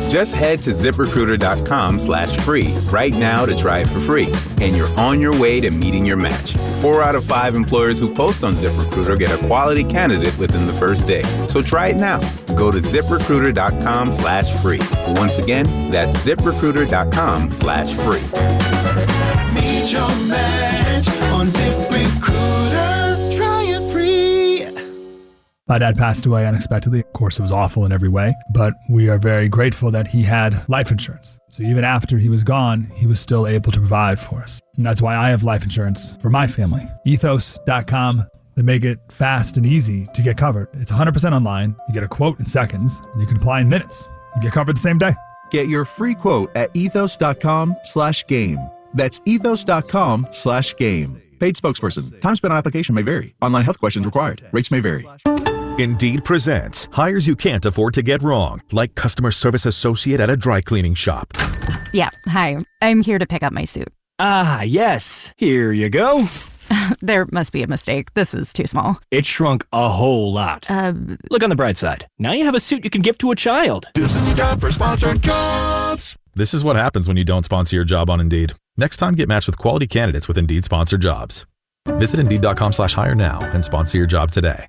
Just head to ZipRecruiter.com/free right now to try it for free. And you're on your way to meeting your match. 4 out of 5 employers who post on ZipRecruiter get a quality candidate within the first day. So try it now. Go to ZipRecruiter.com/free. Once again, that's ZipRecruiter.com/free. Meet your match on ZipRecruiter. Try it free. My dad passed away unexpectedly. Of course, it was awful in every way, but we are very grateful that he had life insurance. So even after he was gone, he was still able to provide for us. And that's why I have life insurance for my family. Ethos.com. They make it fast and easy to get covered. It's 100% online. You get a quote in seconds, and you can apply in minutes. You get covered the same day. Get your free quote at ethos.com/game. That's ethos.com/game. Paid spokesperson. Time spent on application may vary. Online health questions required. Rates may vary. Indeed presents hires you can't afford to get wrong, like customer service associate at a dry cleaning shop. Yeah, hi. I'm here to pick up my suit. Ah, yes. Here you go. There must be a mistake. This is too small. It shrunk a whole lot. Look on the bright side. Now you have a suit you can give to a child. This is the job for sponsored jobs. This is what happens when you don't sponsor your job on Indeed. Next time, get matched with quality candidates with Indeed sponsored jobs. Visit Indeed.com/hire now and sponsor your job today.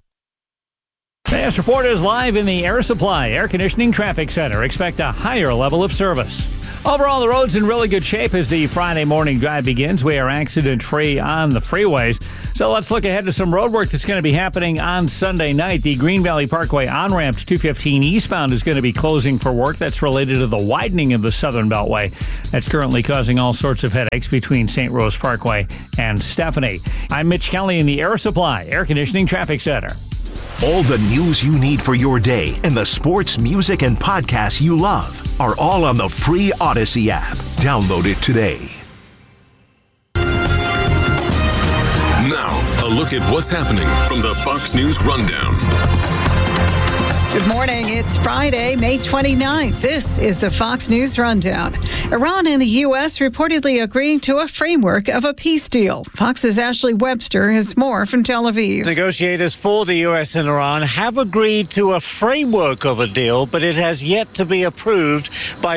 This report is live in the Air Supply Air Conditioning Traffic Center. Expect a higher level of service. Overall, the road's in really good shape as the Friday morning drive begins. We are accident-free on the freeways. So let's look ahead to some road work that's going to be happening on Sunday night. The Green Valley Parkway on-ramp to 215 eastbound is going to be closing for work. That's related to the widening of the Southern Beltway. That's currently causing all sorts of headaches between St. Rose Parkway and Stephanie. I'm Mitch Kelly in the Air Supply Air Conditioning Traffic Center. All the news you need for your day and the sports, music, and podcasts you love are all on the free Odyssey app. Download it today. Now, a look at what's happening from the Fox News Rundown. Good morning. It's Friday, May 29th. This is the Fox News Rundown. Iran and the U.S. reportedly agreeing to a framework of a peace deal. Fox's Ashley Webster has more from Tel Aviv. Negotiators for the U.S. and Iran have agreed to a framework of a deal, but it has yet to be approved by